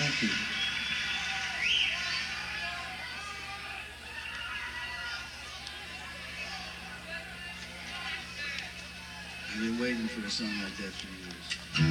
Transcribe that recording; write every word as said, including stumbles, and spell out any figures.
Thank you. I've been waiting for a song like that for years.